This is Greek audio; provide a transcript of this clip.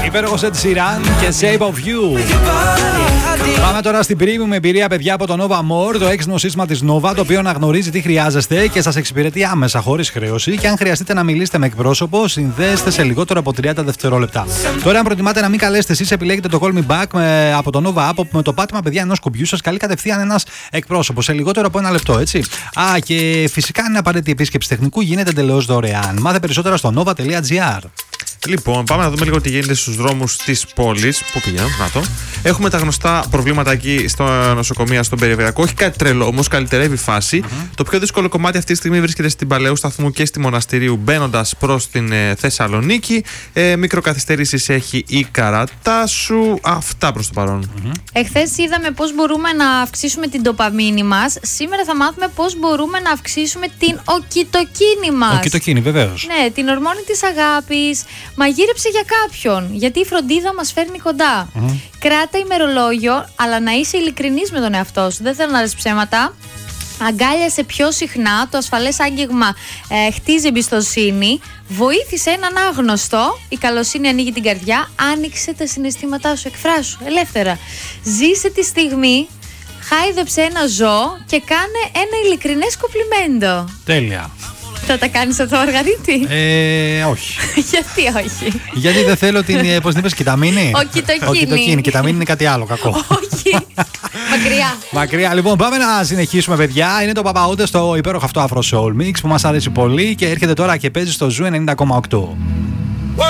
Υπέροχος Ed Sheeran και Shape of You. Πάμε τώρα στην premium εμπειρία, παιδιά, από το Nova More, το έξυπνο σύστημα της Nova, το οποίο αναγνωρίζει τι χρειάζεστε και σας εξυπηρετεί άμεσα, χωρίς χρέωση. Και αν χρειαστείτε να μιλήσετε με εκπρόσωπο, συνδέεστε σε λιγότερο από 30 δευτερόλεπτα. Τώρα, αν προτιμάτε να μην καλέσετε εσείς, επιλέγετε το Call Me Back από το Nova App, με το πάτημα, παιδιά, ενός κουμπιού σας καλεί κατευθείαν ένας εκπρόσωπος σε λιγότερο από 1 λεπτό, έτσι. Και φυσικά, αν είναι απαραίτητη επίσκεψη τεχνικού, γίνεται εντελώς δωρεάν. Μάθε περισσότερα στο nova.gr. Λοιπόν, πάμε να δούμε λίγο τι γίνεται στους δρόμους της πόλης. Πού πηγαίνω, να το. Έχουμε τα γνωστά προβλήματα εκεί στο νοσοκομείο, στον περιφερειακό. Όχι κάτι τρελό, όμως καλυτερεύει η φάση. Το πιο δύσκολο κομμάτι αυτή τη στιγμή βρίσκεται στην Παλαιού Σταθμού και στη Μοναστηρίου, μπαίνοντας προς την Θεσσαλονίκη. Μικροκαθυστέρησης έχει η Καρατάσου. Αυτά προς το παρόν. Εχθές είδαμε πώς μπορούμε να αυξήσουμε την ντοπαμίνη μας. Σήμερα θα μάθουμε πώς μπορούμε να αυξήσουμε την οκιτοκίνη μας. Οκιτοκίνη, βεβαίως. Ναι, την ορμόνη της αγάπης. Μαγείρεψε για κάποιον, γιατί η φροντίδα μας φέρνει κοντά. Κράτα ημερολόγιο, αλλά να είσαι ειλικρινής με τον εαυτό σου. Δεν θέλω να λες ψέματα. Αγκάλιασε πιο συχνά, το ασφαλές άγγιγμα χτίζει εμπιστοσύνη. Βοήθησε έναν άγνωστο, η καλοσύνη ανοίγει την καρδιά. Άνοιξε τα συναισθήματά σου, εκφράσου ελεύθερα. Ζήσε τη στιγμή, χάιδεψε ένα ζώο και κάνε ένα ειλικρινές κομπλιμέντο. Τέλεια. Θα τα κάνεις αυτό, Μαργαρίτη? Όχι. Γιατί όχι? Γιατί δεν θέλω την. Πώς την είπες, κιταμίνη? Οκιτοκίνη. Κιταμίνη είναι κάτι άλλο κακό. Όχι. Μακριά. Μακριά. Λοιπόν, πάμε να συνεχίσουμε, παιδιά. Είναι το Παπαούντε στο υπέροχο αυτό Afro Soul Mix που μας αρέσει πολύ και έρχεται τώρα και παίζει στο Ζου 90,8.